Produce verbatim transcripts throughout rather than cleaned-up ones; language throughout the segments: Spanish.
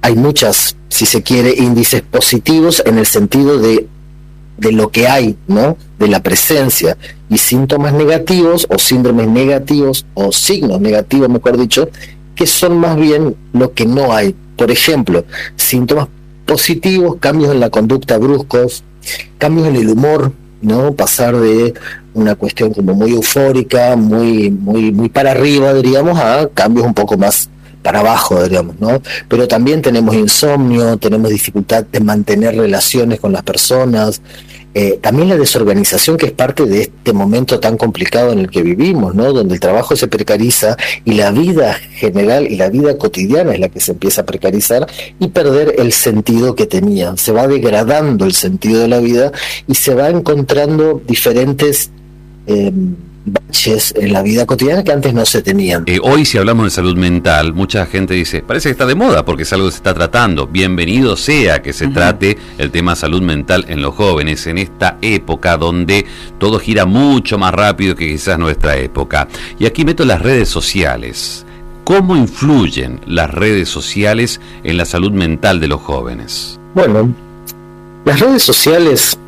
hay muchas, si se quiere, índices positivos en el sentido de, de lo que hay, ¿no? De la presencia, y síntomas negativos o síndromes negativos o signos negativos, mejor dicho, que son más bien lo que no hay. Por ejemplo, síntomas positivos, cambios en la conducta bruscos, cambios en el humor, ¿no? Pasar de una cuestión como muy eufórica, muy, muy, muy para arriba, diríamos, a cambios un poco más para abajo, diríamos, ¿no? Pero también tenemos insomnio, tenemos dificultad de mantener relaciones con las personas, eh, también la desorganización, que es parte de este momento tan complicado en el que vivimos, ¿no? Donde el trabajo se precariza y la vida general y la vida cotidiana es la que se empieza a precarizar y perder el sentido que tenía. Se va degradando el sentido de la vida y se va encontrando diferentes eh, baches en la vida cotidiana que antes no se tenían. Eh, hoy, si hablamos de salud mental, mucha gente dice, parece que está de moda porque es algo que se está tratando. Bienvenido sea que se uh-huh. trate el tema salud mental en los jóvenes, en esta época donde todo gira mucho más rápido que quizás nuestra época. Y aquí meto las redes sociales. ¿Cómo influyen las redes sociales en la salud mental de los jóvenes? Bueno, las redes sociales,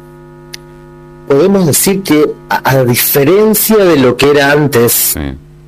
podemos decir que a, a diferencia de lo que era antes, sí.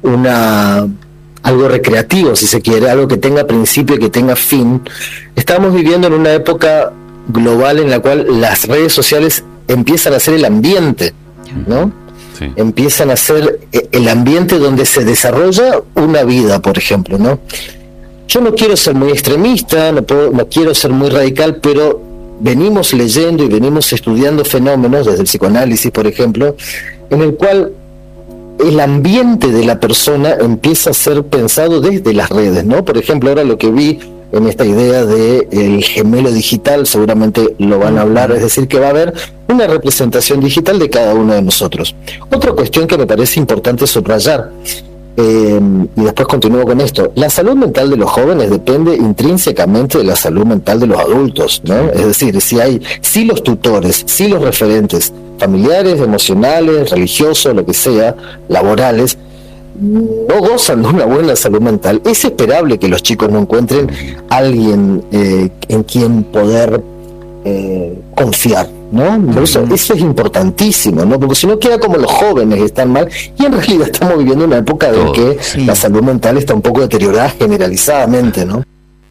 una algo recreativo, si se quiere, algo que tenga principio y que tenga fin, estamos viviendo en una época global en la cual las redes sociales empiezan a ser el ambiente, ¿no? Sí. Empiezan a ser el ambiente donde se desarrolla una vida, por ejemplo, ¿no? Yo no quiero ser muy extremista, no, puedo, no quiero ser muy radical, pero venimos leyendo y venimos estudiando fenómenos, desde el psicoanálisis, por ejemplo, en el cual el ambiente de la persona empieza a ser pensado desde las redes, ¿no? Por ejemplo, ahora lo que vi en esta idea de el gemelo digital, seguramente lo van a hablar, es decir, que va a haber una representación digital de cada uno de nosotros. Otra cuestión que me parece importante subrayar, Eh, y después continúo con esto, la salud mental de los jóvenes depende intrínsecamente de la salud mental de los adultos, ¿no? Es decir, si hay, si los tutores, si los referentes familiares, emocionales, religiosos, lo que sea, laborales, no gozan de una buena salud mental, es esperable que los chicos no encuentren alguien eh, en quien poder eh, confiar, ¿no? Por eso, eso es importantísimo, ¿no? Porque si no queda como los jóvenes están mal, y en realidad estamos viviendo una época en que sí. la salud mental está un poco deteriorada generalizadamente, ¿no?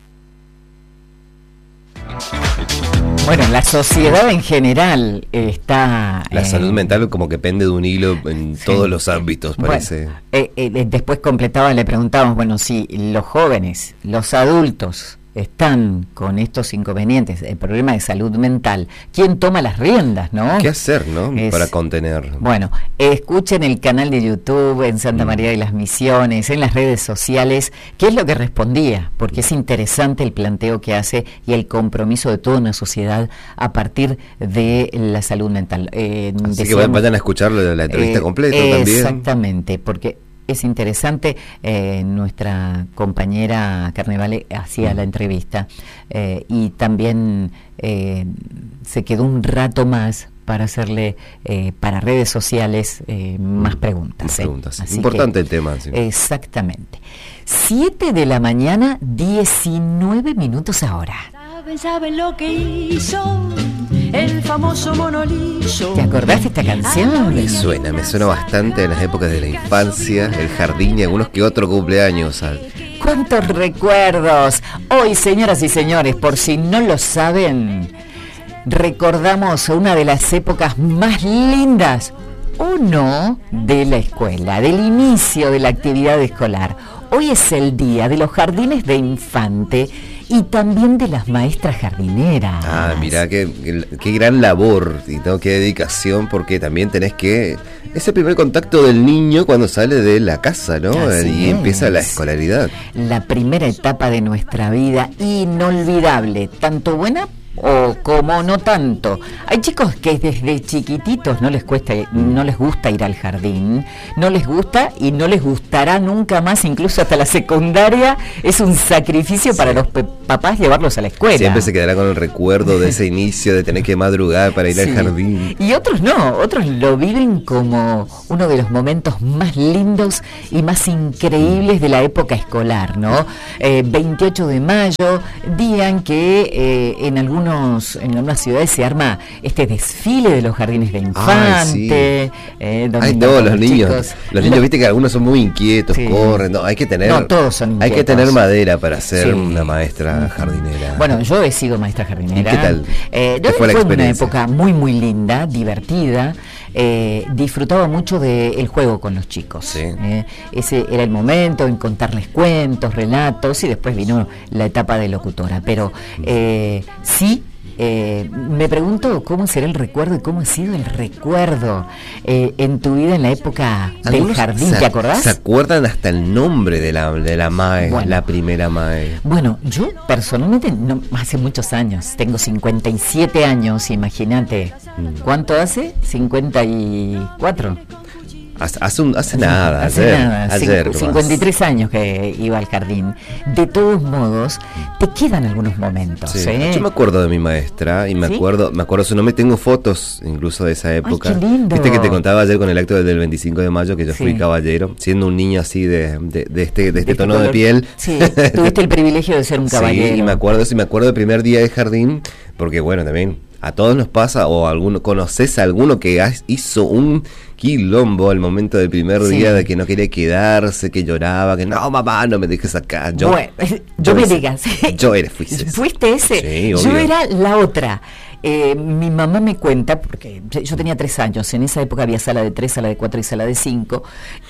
Bueno, la sociedad en general está... La eh, salud mental como que pende de un hilo en sí. todos los ámbitos, parece. Bueno, eh, eh, después completaba, le preguntábamos, bueno, si los jóvenes, los adultos están con estos inconvenientes, el problema de salud mental, ¿quién toma las riendas, no? ¿Qué hacer, no? Es, para contener. Bueno, escuchen el canal de YouTube en Santa mm. María de las Misiones, en las redes sociales, qué es lo que respondía, porque es interesante el planteo que hace y el compromiso de toda una sociedad a partir de la salud mental. Eh, Así decíamos, que vayan a escuchar la entrevista eh, completa eh, también. Exactamente, porque es interesante, eh, nuestra compañera Carnevale hacía mm. la entrevista eh, y también eh, se quedó un rato más para hacerle eh, para redes sociales eh, más preguntas. Más preguntas. Así Importante que, el tema. Sí. Exactamente. siete de la mañana, diecinueve minutos ahora. ¿Saben, saben lo que hizo el famoso monoliso? ¿Te acordás de esta canción? Me suena, me suena bastante en las épocas de la infancia, el jardín y algunos que otro cumpleaños. ¡Cuántos recuerdos! Hoy, señoras y señores, por si no lo saben, recordamos una de las épocas más lindas, o no, de la escuela, del inicio de la actividad escolar. Hoy es el día de los jardines de infante y también de las maestras jardineras. Ah, mirá, qué, qué gran labor y ¿no? qué dedicación, porque también tenés que... Es el primer contacto del niño cuando sale de la casa, ¿no? Así y es. Empieza la escolaridad. La primera etapa de nuestra vida, inolvidable, tanto buena o como no tanto. Hay chicos que desde chiquititos no les cuesta, no les gusta ir al jardín, no les gusta y no les gustará nunca más, incluso hasta la secundaria. Es un sacrificio para sí. los pe- papás llevarlos a la escuela. Siempre se quedará con el recuerdo de ese inicio de tener que madrugar para ir sí. al jardín. Y otros no, otros lo viven como uno de los momentos más lindos y más increíbles de la época escolar, ¿no? Eh, veintiocho de mayo, día en que eh, en algunos en algunas ciudades se arma este desfile de los jardines de infante. Ay, sí. eh, donde Ay, no, los niños, chicos, los niños, lo, viste que algunos son muy inquietos, sí. corren, no, hay que tener, no, todos son inquietos. Hay que tener madera para ser sí. una maestra uh-huh. jardinera. Bueno, yo he sido maestra jardinera. ¿Y qué tal? Eh, yo fue, fue una época muy muy linda, divertida. Eh, disfrutaba mucho del juego con los chicos. Sí. Eh, ese era el momento en contarles cuentos, relatos, y después vino la etapa de locutora. Pero eh, sí. Eh, me pregunto cómo será el recuerdo y cómo ha sido el recuerdo eh, en tu vida en la época del jardín, se, ¿te acordás? ¿Se acuerdan hasta el nombre de la, de la M A E, bueno, la primera M A E? Bueno, yo personalmente, no, hace muchos años, tengo cincuenta y siete años, imagínate. Mm. ¿Cuánto hace? cincuenta y cuatro. Hace, hace, un, hace nada, hace ayer, nada, ayer cincuenta y tres años que iba al jardín. De todos modos, te quedan algunos momentos. Sí. ¿eh? Yo me acuerdo de mi maestra y me ¿Sí? acuerdo, me acuerdo su nombre, tengo fotos incluso de esa época. Ay, qué lindo. Viste que te contaba ayer con el acto del veinticinco de mayo que yo sí. fui caballero, siendo un niño así de, de, de este, de este de tono color. de piel. Sí, tuviste el privilegio de ser un caballero. Sí, y me acuerdo, sí, me acuerdo del primer día de jardín, porque bueno, también a todos nos pasa, o alguno, conoces a alguno que hizo un quilombo al momento del primer sí. día de que no quería quedarse, que lloraba, que no, mamá, no me dejes acá. Yo, bueno, yo, yo me digas. Yo era, fuiste ese. ¿Fuiste ese? Sí, yo era la otra. Eh, mi mamá me cuenta, porque yo tenía tres años, en esa época había sala de tres, sala de cuatro y sala de cinco,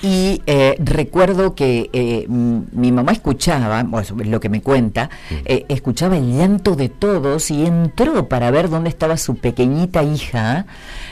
y eh, recuerdo que eh, mi mamá escuchaba, bueno, lo que me cuenta, eh, escuchaba el llanto de todos y entró para ver dónde estaba su pequeñita hija.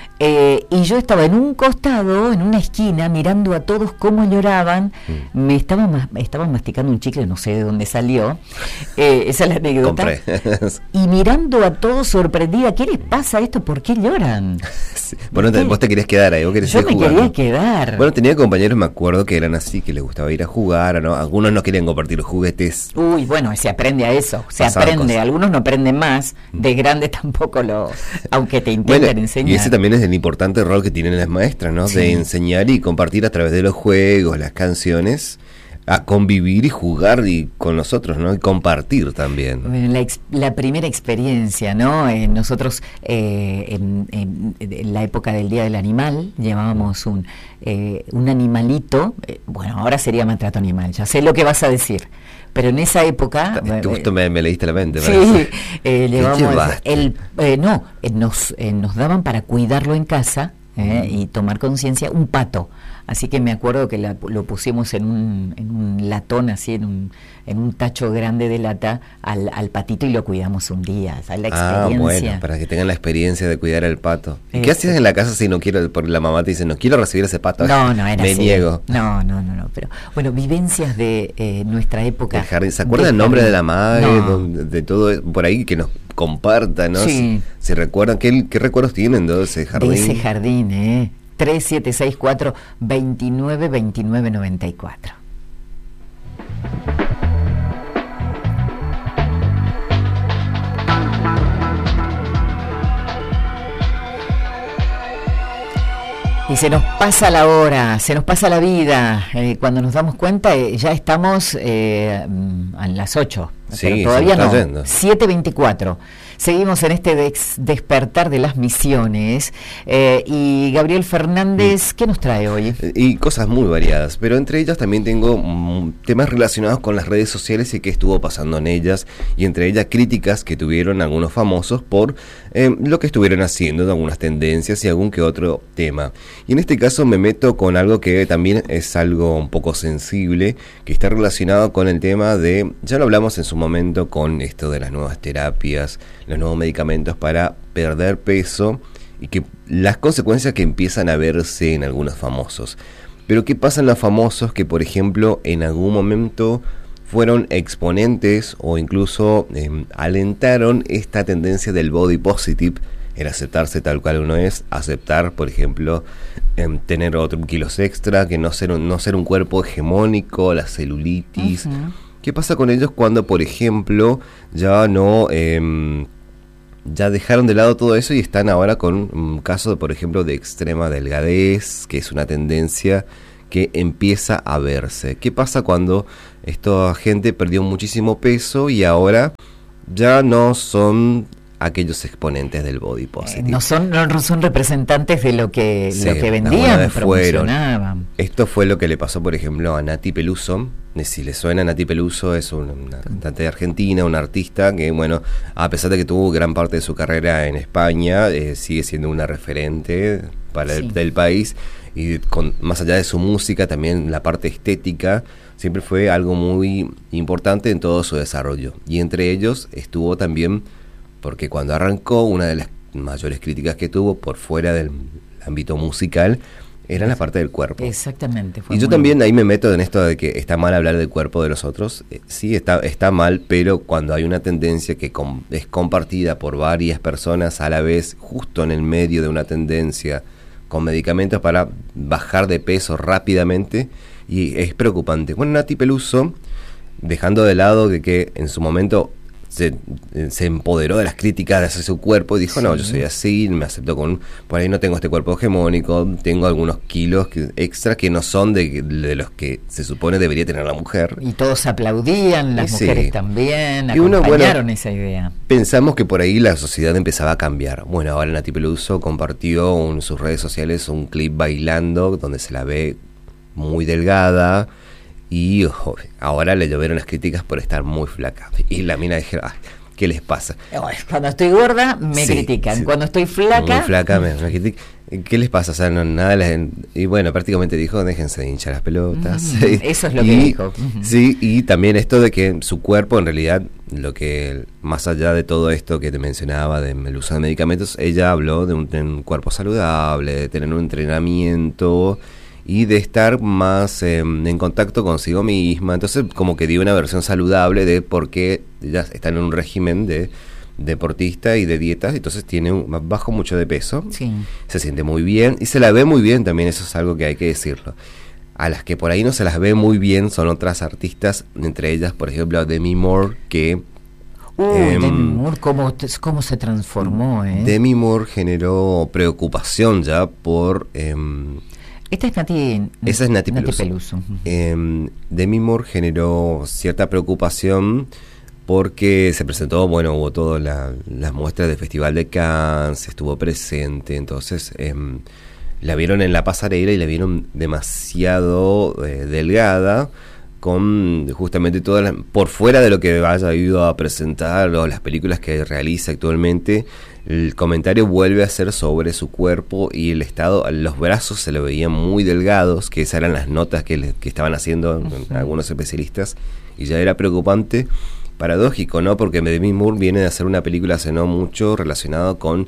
Eh, y yo estaba en un costado, en una esquina, mirando a todos cómo lloraban. Mm. Me estaban ma- estaban masticando un chicle, no sé de dónde salió. Eh, esa es la anécdota. Compré. Y mirando a todos sorprendida, ¿qué les pasa a esto? ¿Por qué lloran? Sí. Bueno, te, vos te querías quedar ahí, vos querías Yo me jugar, quería ¿no? quedar. Bueno, tenía compañeros, me acuerdo, que eran así, que les gustaba ir a jugar, ¿no? Algunos no querían compartir los juguetes. Uy, bueno, se aprende a eso, se Pasaban aprende. cosas. Algunos no aprenden más, de grande tampoco lo, aunque te intenten bueno, enseñar. Y ese también es el importante rol que tienen las maestras, ¿no? Sí. De enseñar y compartir a través de los juegos, las canciones, a convivir y jugar y con nosotros, ¿no? Y compartir también. Bueno, la, ex, la primera experiencia, ¿no? Eh, nosotros eh, en, en, en la época del Día del Animal llevábamos un, eh, un animalito, eh, bueno, ahora sería maltrato animal, ya sé lo que vas a decir. Pero en esa época... Justo eh, me, me leíste la mente. Sí, eh, llevamos el... Eh, no, eh, nos, eh, nos daban para cuidarlo en casa eh, y tomar conciencia un pato. Así que me acuerdo que la, lo pusimos en un, en un latón, así, en un, en un tacho grande de lata al, al patito y lo cuidamos un día. ¿Sabes la experiencia? Ah, bueno, para que tengan la experiencia de cuidar al pato. ¿Y qué hacías en la casa si no quiero, porque la mamá te dice, no quiero recibir ese pato? No, no, era Me así. niego. No, no, no, no, pero bueno, vivencias de eh, nuestra época. ¿Se acuerdan el nombre de la madre? No. De, de todo, por ahí que nos compartan, ¿no? Sí. ¿Se, se recuerdan? ¿Qué, qué recuerdos tienen de ese jardín? De ese jardín, ¿eh? tres siete seis cuatro, dos nueve dos nueve nueve cuatro. Y se nos pasa la hora, se nos pasa la vida. Eh, cuando nos damos cuenta, eh, ya estamos eh, a las ocho. Sí, pero todavía se no. yendo. siete veinticuatro. Seguimos en este des- despertar de las misiones. Eh, y Gabriel Fernández, ¿qué nos trae hoy? Y cosas muy variadas, pero entre ellas también tengo mm, temas relacionados con las redes sociales y qué estuvo pasando en ellas, y entre ellas críticas que tuvieron algunos famosos por eh, lo que estuvieron haciendo, de algunas tendencias y algún que otro tema. Y en este caso me meto con algo que también es algo un poco sensible, que está relacionado con el tema de, ya lo hablamos en su momento con esto de las nuevas terapias, los nuevos medicamentos para perder peso y que las consecuencias que empiezan a verse en algunos famosos. Pero ¿qué pasa en los famosos que, por ejemplo, en algún momento fueron exponentes o incluso eh, alentaron esta tendencia del body positive, el aceptarse tal cual uno es, aceptar, por ejemplo, eh, tener otros kilos extra, que no ser un, no ser un cuerpo hegemónico, la celulitis. Uh-huh. ¿Qué pasa con ellos cuando, por ejemplo, ya no... Eh, ya dejaron de lado todo eso y están ahora con un caso, por ejemplo, de extrema delgadez, que es una tendencia que empieza a verse? ¿Qué pasa cuando esta gente perdió muchísimo peso y ahora ya no son aquellos exponentes del body positive? Eh, no son no son representantes de lo que sí, lo que vendían, promocionaban. Esto fue lo que le pasó, por ejemplo, a Nati Peluso. Si le suena, Nati Peluso es una, una cantante de Argentina, una artista que, bueno, a pesar de que tuvo gran parte de su carrera en España, eh, sigue siendo una referente para sí. el del país. Y con, más allá de su música, también la parte estética siempre fue algo muy importante en todo su desarrollo. Y entre ellos estuvo también, porque cuando arrancó, una de las mayores críticas que tuvo por fuera del ámbito musical era la parte del cuerpo. Exactamente. Y yo también ahí me meto en esto de que está mal hablar del cuerpo de los otros. Eh, sí, está, está mal, pero cuando hay una tendencia que com- es compartida por varias personas a la vez, justo en el medio de una tendencia con medicamentos para bajar de peso rápidamente, y es preocupante. Bueno, Nati Peluso, dejando de lado de que en su momento se, se empoderó de las críticas hacia su cuerpo y dijo, sí. no, yo soy así, me acepto con... Por ahí no tengo este cuerpo hegemónico, tengo algunos kilos que, extra que no son de, de los que se supone debería tener la mujer. Y todos aplaudían, las sí. mujeres también, y uno, acompañaron bueno, esa idea. Pensamos que por ahí la sociedad empezaba a cambiar. Bueno, ahora Nati Peluso compartió en sus redes sociales un clip bailando donde se la ve muy delgada. Y oh, ahora le llovieron las críticas por estar muy flaca. Y la mina dijeron, ay, ¿qué les pasa? Cuando estoy gorda me sí, critican. Sí. Cuando estoy flaca... Muy flaca me, me critican. ¿Qué les pasa? O sea, no, nada les... Y bueno, prácticamente dijo, déjense de hinchar las pelotas. Uh-huh. Eso es lo y, que dijo. Uh-huh. Sí, y también esto de que su cuerpo, en realidad, lo que más allá de todo esto que te mencionaba, del uso de medicamentos, ella habló de un, de un cuerpo saludable, de tener un entrenamiento... y de estar más eh, en contacto consigo misma. Entonces como que dio una versión saludable de por qué ella está en un régimen de deportista y de dietas, entonces tiene un, bajo mucho de peso, sí. se siente muy bien y se la ve muy bien también, eso es algo que hay que decirlo. A las que por ahí no se las ve muy bien son otras artistas, entre ellas por ejemplo Demi Moore, que Uy, eh, Demi Moore, ¿cómo, ¿cómo se transformó? Eh? Demi Moore generó preocupación ya por... Eh, Esta es Nati, Esa es Nati, Nati Peluso. Peluso. Uh-huh. Eh, Demi Moore generó cierta preocupación porque se presentó, bueno, hubo todas la, las muestras del Festival de Cannes, estuvo presente, entonces eh, la vieron en la pasarela y la vieron demasiado eh, delgada, con justamente todas las, por fuera de lo que haya ido a presentar o las películas que realiza actualmente. El comentario vuelve a ser sobre su cuerpo y el estado, los brazos se lo veían muy delgados, que esas eran las notas que, le, que estaban haciendo uh-huh. algunos especialistas, y ya era preocupante, paradójico, ¿no? Porque Demi Moore viene de hacer una película hace no mucho relacionado con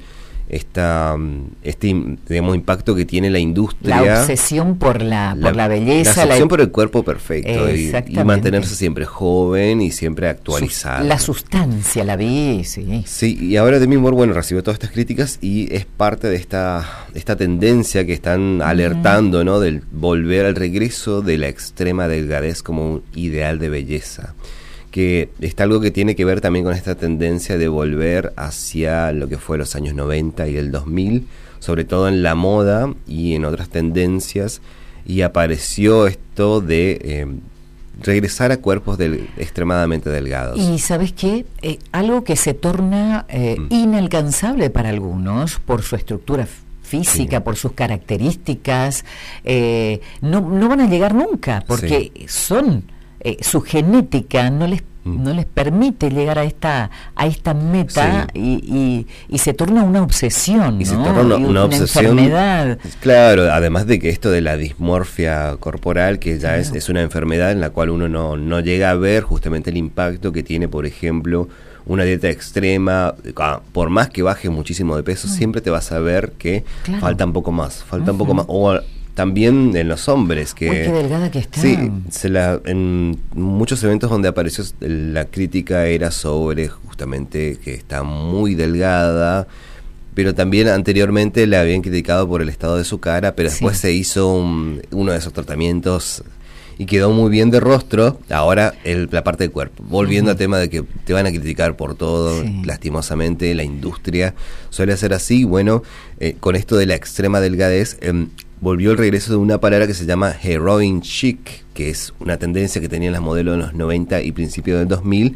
esta este digamos impacto que tiene la industria, la obsesión por la por la, la belleza, la obsesión la... por el cuerpo perfecto y, y mantenerse siempre joven y siempre actualizado. Sus, la sustancia la vi, sí. Sí, y ahora Demi Moore, bueno, recibió todas estas críticas y es parte de esta esta tendencia que están alertando, ¿no? Del volver al regreso de la extrema delgadez como un ideal de belleza, que está algo que tiene que ver también con esta tendencia de volver hacia lo que fue los años noventa y el dos mil, sobre todo en la moda y en otras tendencias, y apareció esto de eh, regresar a cuerpos del, extremadamente delgados. Y ¿sabes qué? Eh, algo que se torna eh, mm. inalcanzable para algunos por su estructura física, sí. por sus características, eh, no, no van a llegar nunca, porque sí. son... Eh, su genética no les mm. no les permite llegar a esta a esta meta sí. y, y, y se torna una obsesión, y ¿no? se torna una, una, una obsesión, enfermedad. Claro, además de que esto de la dismorfia corporal, que ya claro. es, es una enfermedad en la cual uno no, no llega a ver justamente el impacto que tiene, por ejemplo, una dieta extrema. Por más que baje muchísimo de peso, mm. siempre te vas a ver que claro. falta un poco más, falta uh-huh. un poco más, o también en los hombres. Que, Uy, qué delgada que está. Sí, se la, en muchos eventos donde apareció la crítica era sobre justamente que está muy delgada, pero también anteriormente la habían criticado por el estado de su cara, pero después sí. se hizo un, uno de esos tratamientos y quedó muy bien de rostro. Ahora el, la parte del cuerpo, volviendo uh-huh. al tema de que te van a criticar por todo, sí. lastimosamente la industria suele ser así. Bueno, eh, con esto de la extrema delgadez, eh, volvió el regreso de una palabra que se llama heroin chic, que es una tendencia que tenían las modelos en los noventa y principios del dos mil,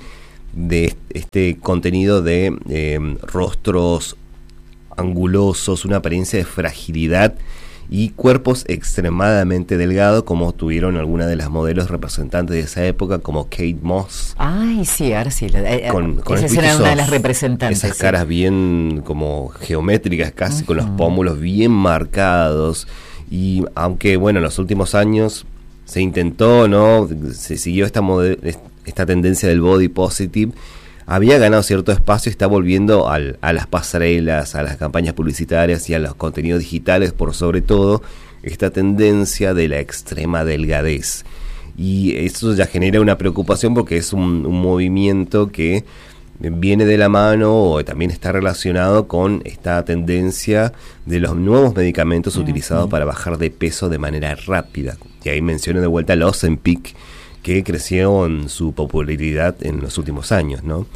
de este contenido de eh, rostros angulosos, una apariencia de fragilidad y cuerpos extremadamente delgados, como tuvieron algunas de las modelos representantes de esa época, como Kate Moss. Ay, sí, ahora sí. Eh, con, con esa era una de las representantes. Esas sí. caras bien como geométricas, casi uh-huh. con los pómulos bien marcados. Y aunque, bueno, en los últimos años se intentó, ¿no? Se siguió esta, model- esta tendencia del body positive, había ganado cierto espacio y está volviendo al, a las pasarelas, a las campañas publicitarias y a los contenidos digitales, por sobre todo, esta tendencia de la extrema delgadez. Y eso ya genera una preocupación porque es un, un movimiento que viene de la mano o también está relacionado con esta tendencia de los nuevos medicamentos uh-huh. utilizados para bajar de peso de manera rápida. Y ahí menciono de vuelta el Ozempic, que creció en su popularidad en los últimos años, ¿no?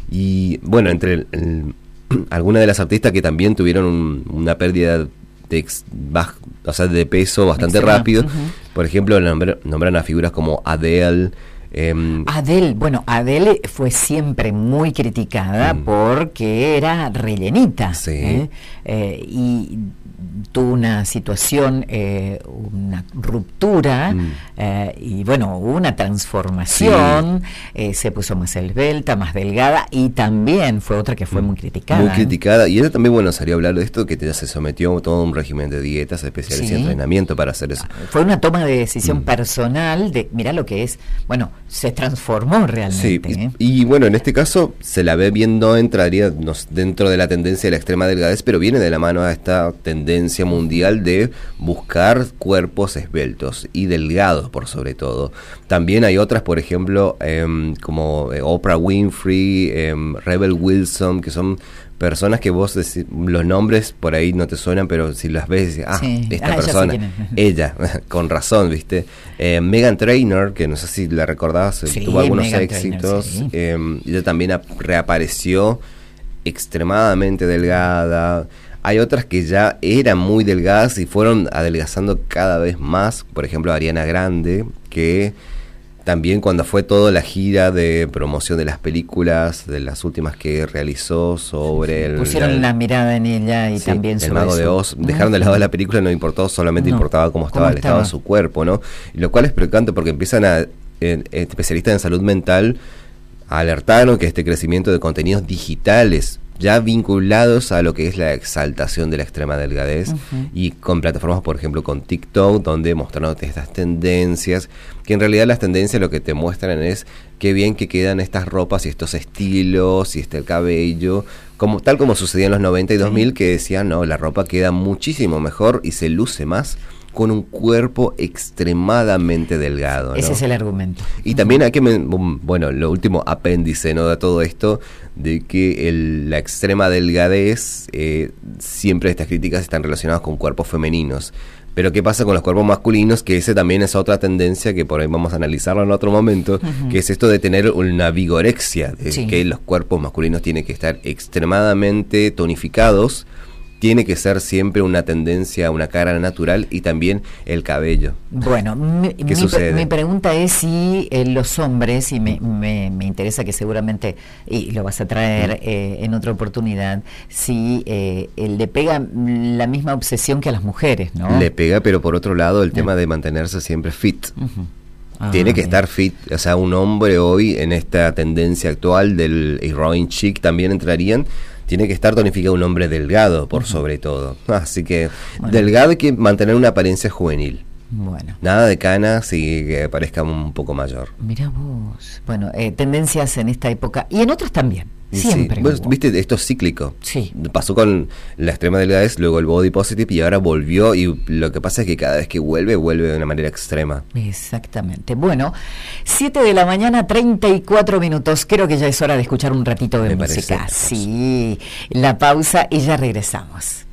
Y bueno, entre el, el, algunas de las artistas que también tuvieron un, una pérdida de, ex, baj, o sea, de peso bastante Excelente. rápido, uh-huh. por ejemplo, nombr, nombran a figuras como Adele. Eh, Adele, bueno, Adele fue siempre muy criticada mm. porque era rellenita. Sí. ¿eh? Eh, y tuvo una situación, eh, una ruptura, mm. eh, y bueno, hubo una transformación, sí. eh, se puso más esbelta, más delgada, y también fue otra que fue mm. muy criticada. Muy criticada, y ella también, bueno, salió a hablar de esto, que ya se sometió a todo un régimen de dietas especiales sí. y entrenamiento para hacer eso. Fue una toma de decisión mm. personal, de mirá lo que es, bueno, se transformó realmente. Sí, ¿eh? y, y bueno, en este caso se la ve bien, no entraría no, dentro de la tendencia de la extrema delgadez, pero viene de la mano a esta tendencia mundial de buscar cuerpos esbeltos y delgados por sobre todo. También hay otras, por ejemplo, eh, como Oprah Winfrey, eh, Rebel Wilson, que son personas que vos decís, los nombres por ahí no te suenan, pero si las ves, decís, ah, sí. esta ah, persona, ella, con razón, ¿viste? Eh, Meghan Trainor, que no sé si la recordabas, sí, tuvo algunos Meghan éxitos, Trainor, sí. eh, ella también reapareció extremadamente delgada. Hay otras que ya eran muy delgadas y fueron adelgazando cada vez más, por ejemplo Ariana Grande, que también cuando fue toda la gira de promoción de las películas, de las últimas que realizó sobre el... Pusieron el, la mirada en ella y sí, también sobre el Mago de Oz. Dejaron de lado la película, no importó, solamente no. importaba cómo estaba ¿Cómo el estaba? estado de su cuerpo, ¿no? Y lo cual es preocupante porque empiezan a... Eh, especialistas en salud mental alertaron que este crecimiento de contenidos digitales ya vinculados a lo que es la exaltación de la extrema delgadez uh-huh. y con plataformas, por ejemplo, con TikTok, donde mostraron estas tendencias, que en realidad las tendencias lo que te muestran es qué bien que quedan estas ropas y estos estilos y este el cabello, como tal como sucedía en los noventa y dos mil, que decían, no, la ropa queda muchísimo mejor y se luce más con un cuerpo extremadamente delgado, ¿no? Ese es el argumento. Y también hay que, bueno, lo último apéndice, ¿no?, de todo esto, de que el, la extrema delgadez, eh, siempre estas críticas están relacionadas con cuerpos femeninos. Pero ¿qué pasa con los cuerpos masculinos? Que ese también es otra tendencia que por ahí vamos a analizarlo en otro momento, uh-huh. que es esto de tener una vigorexia, de sí. que los cuerpos masculinos tienen que estar extremadamente tonificados, tiene que ser siempre una tendencia, una cara natural, y también el cabello. Bueno, mi, ¿Qué mi, sucede? mi pregunta es si eh, los hombres, y me, me, me interesa que seguramente, y lo vas a traer eh, en otra oportunidad, si eh, le pega la misma obsesión que a las mujeres, ¿no? Le pega, pero por otro lado, el uh-huh. tema de mantenerse siempre fit. Uh-huh. Ah, tiene que bien. estar fit, o sea, un hombre hoy en esta tendencia actual del heroin chic también entrarían. Tiene que estar tonificado, un hombre delgado, por uh-huh. sobre todo. Así que bueno. delgado y que mantener una apariencia juvenil. Bueno. Nada de canas y que parezca un poco mayor. Mirá vos. Bueno, eh, tendencias en esta época y en otras también. Siempre. Sí. Bueno, viste, esto es cíclico. Sí. Pasó con la extrema delgadez, luego el body positive y ahora volvió, y lo que pasa es que cada vez que vuelve, vuelve de una manera extrema. Exactamente. Bueno, siete de la mañana, treinta y cuatro minutos. Creo que ya es hora de escuchar un ratito de Me música. parece. Sí, la pausa y ya regresamos.